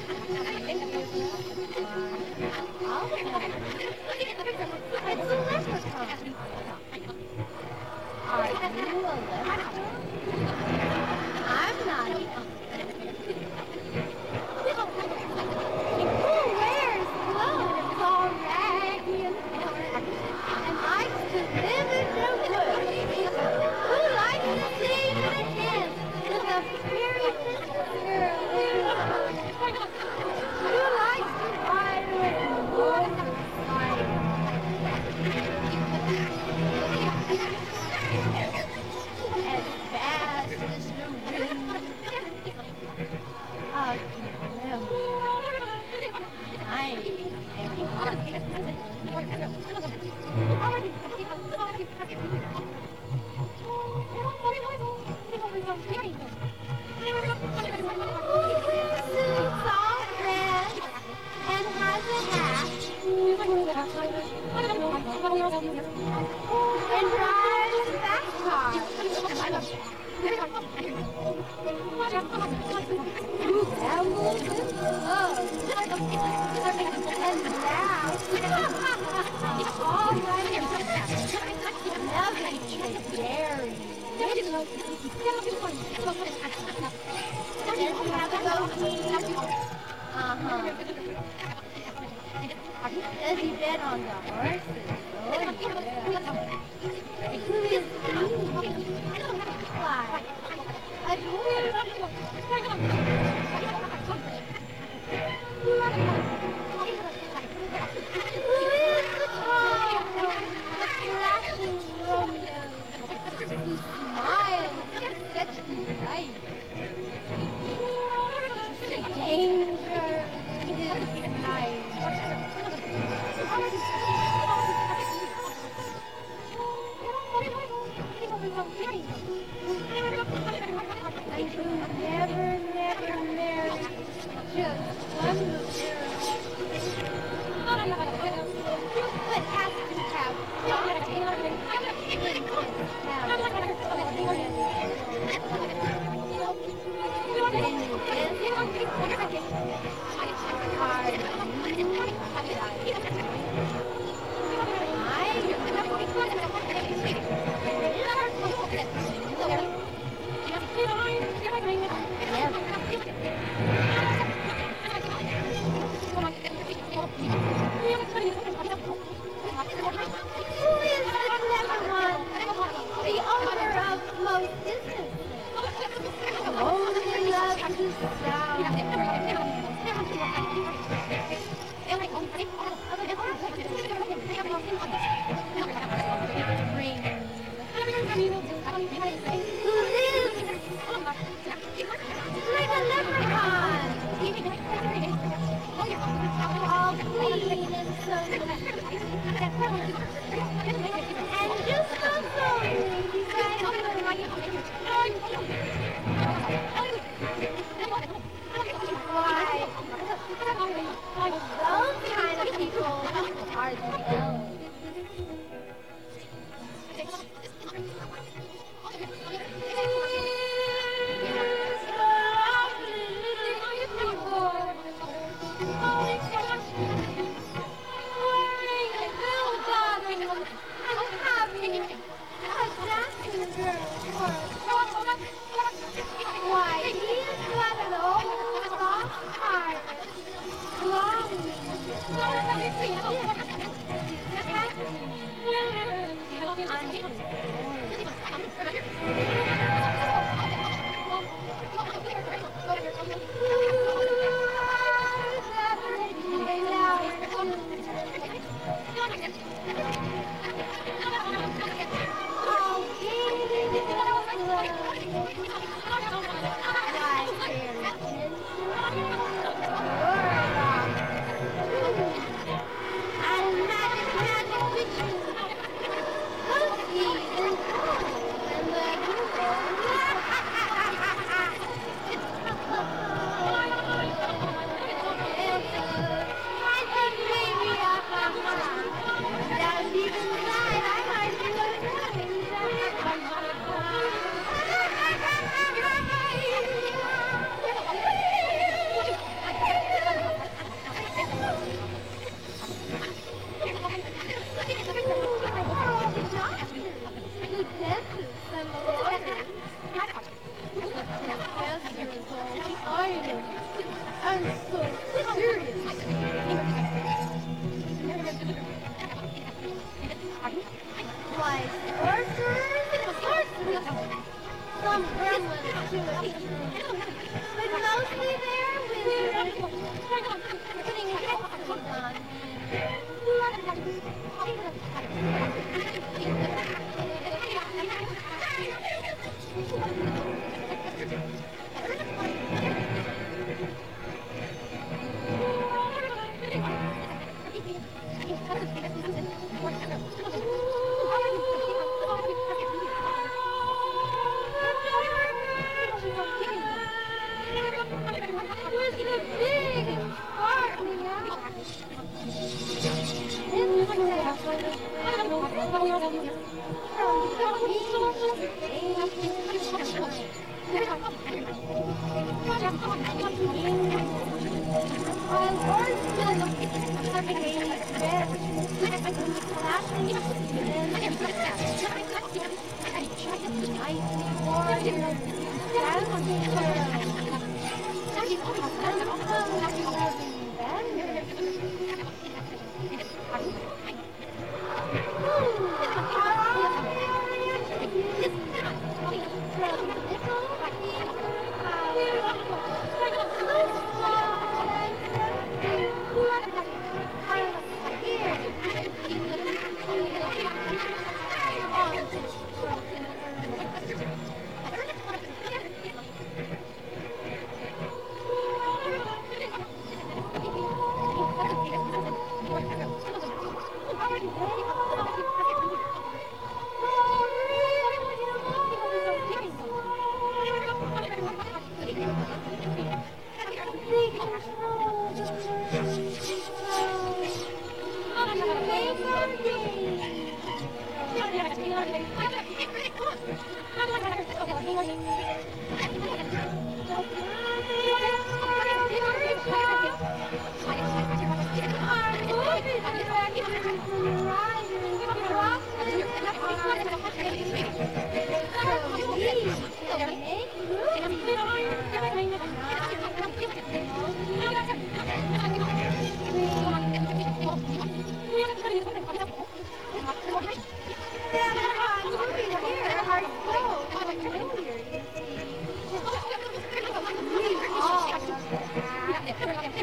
It's a leprechaun. Are you a leprechaun? I'm not who wears clothes all raggy and torn and likes to live in the woods? Who likes to sing and dance with a fairy girl? Who likes to ride with a motorcycle? As fast as the wind. And drives a fast car. Who gambles in love. And now, all right, never to dairy. Does he have a goatee? Uh-huh. Does he bet on the horses? Oh, yeah. Who is he? Why, a dwarf. Who is the tall one, the flashing Romeo, who smiles such delight? Danger is night. And who never married, just one girl. But has to have the owner of most businesses. Only love to sound. Who lives like a leprechaun, all clean and so and just so slowly beside why, those kind of people are the elves. Wearing a bill-bobbing I'm so serious. Like sorcerers, some gremlins too. But mostly they're wizards putting headphones on. With the big and sparkling eyes. Our